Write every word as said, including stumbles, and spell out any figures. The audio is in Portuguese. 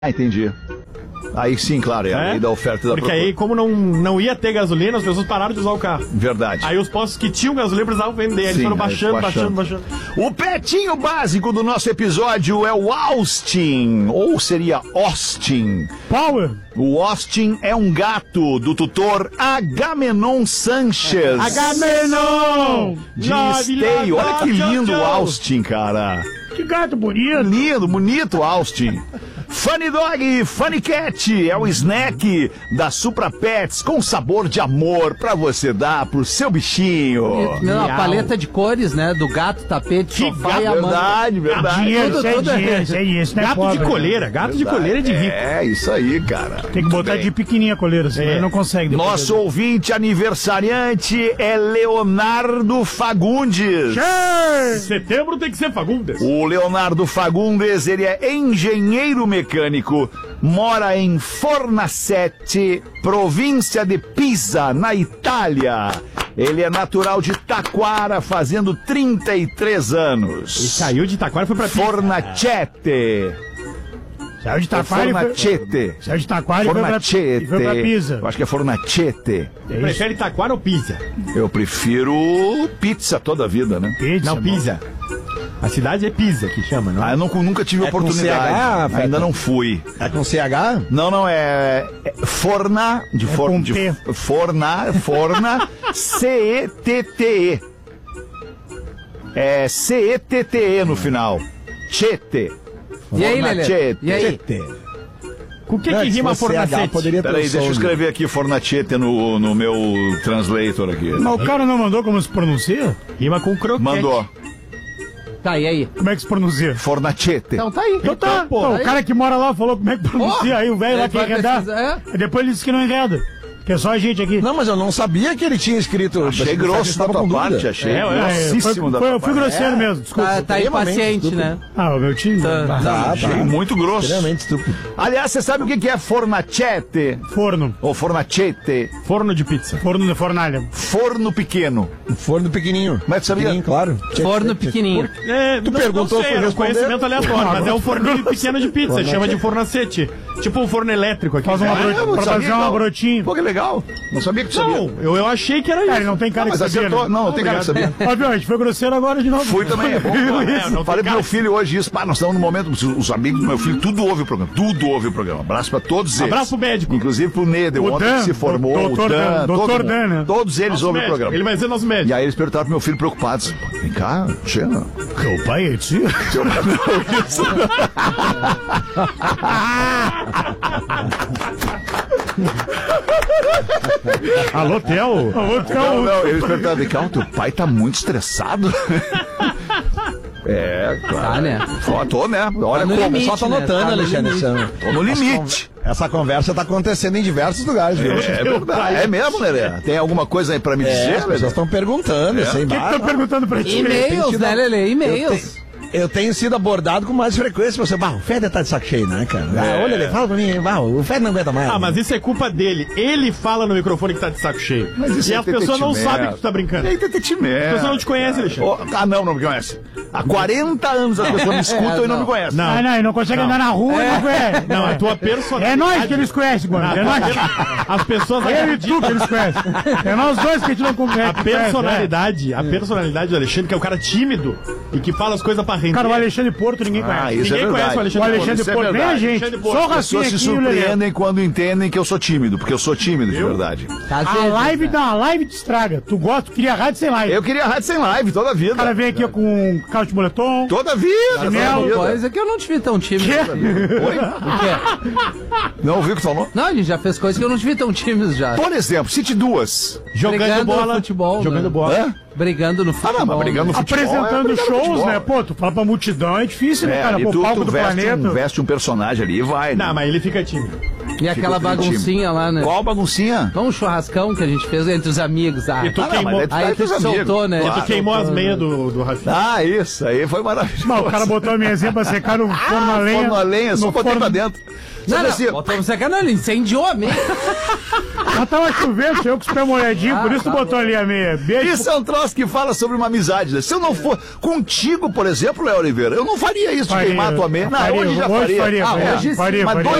Ah, entendi. Aí sim, claro, é a É? lei da oferta e da Porque procura. aí, como não, não ia ter gasolina, as pessoas pararam de usar o carro. Verdade. Aí os postos que tinham gasolina precisavam vender. Eles Sim, foram aí baixando, baixando. baixando, baixando. O petinho básico do nosso episódio é o Austin, ou seria Austin. Power. O Austin é um gato do tutor Agamenon Sanchez. Agamenon! De Esteio. Olha que lindo o Austin, cara. Que gato bonito. Lindo, bonito Austin. Funny Dog, Funny Cat é o snack da Supra Pets com sabor de amor pra você dar pro seu bichinho. Não, a paleta de cores, né? Do gato, tapete, Que sofá gato, e a manga. verdade, verdade. Dinheiro, tudo, isso é tudo é- dinheiro, isso é isso, né? Gato pobre, de coleira, gato de coleira é de rico. É, isso aí, cara. Tem que botar Bem. de pequenininha a coleira, senão É. ele não consegue. depois. Nosso ouvinte aniversariante é Leonardo Fagundes. Setembro tem que ser Fagundes. O Leonardo Fagundes, ele é engenheiro mecânico, mora em Fornaciete, província de Pisa, na Itália. Ele é natural de Taquara, fazendo trinta e três E anos. saiu de Taquara e foi pra Pisa. Fornaciete. Saiu de Taquara e foi... Fornaciete. Saiu de Taquara e foi pra, Fornaciete. e foi pra Pisa. Eu acho que é Fornaciete. É isso. Prefere Taquara ou Pisa? Eu prefiro pizza toda a vida, né? Pizza, Não, bom. Pisa. A cidade é Pisa que chama, não? Ah, eu não- nunca tive É com oportunidade. C H, Ainda Feta? não fui. É com C H? Não, não, é, é forna, de, É for, com de P. forna, forna, C E T T E. É C E T T E no final. Chete. E aí, Lelê? Fornachete. E aí? Com o que, É, que se rima fosse C H, Fornacete? poderia ter Peraí, um deixa eu som, escrever aqui Fornachete no, no meu translator aqui. Mas o cara não mandou como se pronuncia? Rima com croquete. Mandou. Tá, e aí? Como é que se pronuncia? Fornachete. Então tá aí. Então tá, pô, Então, aí- o cara que mora lá falou como é que pronuncia, Ó, aí o velho lá ele quer vai enredar. pesquisar, E depois ele disse que não enreda. Que é só a gente aqui. Não, mas eu não sabia que ele tinha escrito. Achei Eu grosso da estava tua com dúvida. parte, achei É, é, É, foi, grossíssimo da foi, tua eu fui parte. grosseiro mesmo, desculpa. Tá, tá extremamente impaciente, estúpido. né? Ah, o meu time. Tá, Bah, tá. Achei muito grosso. Extremamente estúpido. Aliás, você sabe o que que é Fornachete? Forno. Ou Fornachete? Forno de pizza. Forno de fornalha. Forno pequeno. Um forno pequenininho. Mas tu sabia? Pequenininho, claro. Forno pequenininho. É, Tu não, perguntou, não sei, fui era um responder. conhecimento aleatório, mas é um forninho pequeno de pizza, chama de fornacete. Tipo um forno elétrico aqui. Faz uma Ah, bro... eu não pra sabia, fazer uma não. brotinho. Pô, que legal. Não sabia que tu sabia. Não, eu, eu achei que era isso. Cara, ele não tem cara Não, que mas sabia, acertou. né? Não, não tem cara que sabia. Ó, viu, a gente foi grosseiro agora de novo. Fui também, é bom. É, não tem Falei pro cara. meu filho hoje isso. Pá, nós estamos no momento, os, os amigos do meu filho, tudo ouve o programa. Tudo ouve o programa. Abraço pra todos eles. Abraço pro médico. Inclusive pro Nedel, O ontem Dan, que se formou. o doutor o Dan, Dan, todo doutor mundo. Dan, né? Todos eles Nosso ouvem médico. o programa. Ele vai ser nosso médico. E aí eles perguntaram pro meu filho preocupados. Vem cá, tia. Teu pai é tio? Alô, Theo? Alô, Não, Theo. não, eles perguntaram, vem cá, o teu pai tá muito estressado. É, claro. Tá, né? Ó, tô, né? Olha Tá no como. limite, Só tô né? notando, Tá no Alexandre. limite. essa- Tô no limite. Essa conversa tá acontecendo em diversos lugares, viu? É verdade. É mesmo, Lelê? Tem alguma coisa aí pra me É, dizer, as pessoas Lelê? estão perguntando, sem O que que barra. tá perguntando pra ti? E-mails, sido- né, Lelê? Eu, E-mails. te- eu tenho sido abordado com mais frequência. Você, bah, o Feder tá de saco cheio, né, cara? Ah, olha, ele fala pra mim, bah, o Feder não aguenta mais. Ah, mas isso é culpa dele. Ele fala no microfone que tá de saco cheio. Mas isso E é as pessoas não tetetimento. sabem que tu tá brincando. É As entretenimento. pessoas não te conhecem, Alexandre. Oh, ah, não, não me conhece. Há quarenta anos as pessoas me escutam É, e não não. me conhecem. Não. Ah, não, e não consegue andar na rua, não conhece. Não, a tua personalidade. É nós que eles conhecem, mano. É nós. As pessoas É ele e acreditam. tu que eles conhecem. É nós dois que a gente não conhece. A personalidade, a personalidade do Alexandre, que é o cara tímido e que fala as coisas pra render. Cara, o Alexandre Porto ninguém Ah, conhece. isso é Ninguém verdade. conhece o Alexandre O Alexandre Isso é Porto, nem a verdade. gente. Alexandre Porto. Só o As pessoas Rafinha se aqui e o Lelê. surpreendem quando entendem que eu sou tímido, porque eu sou tímido, de verdade. Às A vezes, live né? dá uma live te estraga. Tu gosta, tu queria rádio sem live. Eu queria rádio sem live toda a vida. O cara vem aqui com calço de moletom. Toda a vida. toda a Chinelo. vida. Coisa que eu não te vi tão tímido. Oi? O quê? Não ouviu o que tu falou? Não, ele já fez coisas que eu não te vi tão tímidos já. Por exemplo, cite duas. Jogando Brigando bola. no futebol, Jogando né? bola. Hã? Brigando no Ah, futebol. não, mas brigando no né? futebol. Apresentando é brigando no shows, futebol. né? Pô, tu fala pra multidão é difícil, né, É, cara? ali Pô, tu, palco tu do veste, planeta. um, veste um personagem ali e vai. né? Não, mas ele fica tímido. E aquela Fica aquele baguncinha lá, né? Qual baguncinha? Então, um churrascão que a gente fez entre os amigos. Ah, E tu Ah, não, queimou. mas daí aí vai tu pros soltou, amigos. né? E tu Claro. queimou as meias do, do Rafinha. Ah, isso aí foi maravilhoso. Não, o cara botou a minhazinha pra secar no forno a lenha. Forno a lenha, só no botei forno- pra dentro. Não, Sabe não, assim, botamos secando, ele incendiou a meia. Mas tava chovendo, eu com os pés molhadinhos, por isso tu botou ali a meia. Beijo. isso é um troço troço que fala sobre uma amizade, né? Se eu não for contigo, por exemplo, Léo Oliveira, eu não faria isso, de Faria, queimar a tua mente. Não, faria, hoje já hoje faria. faria, Ah, faria, hoje sim, faria, mas faria.